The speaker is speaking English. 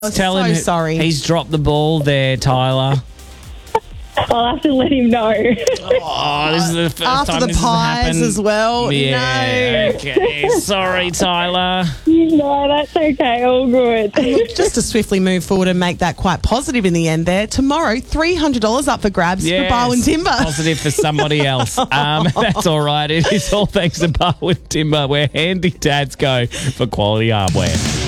Tell him sorry. he's dropped the ball there, Tyler. I'll have to let him know. Oh, this is the first After time the this has pies happened. as well. Yeah, No. okay. Sorry, Tyler. No, that's okay. All good. Look, just to swiftly move forward and make that quite positive in the end there, tomorrow, $300 up for grabs for Barwon Timber. Positive for somebody else. That's all right. It is all thanks to Barwon Timber, where handy dads go for quality hardware.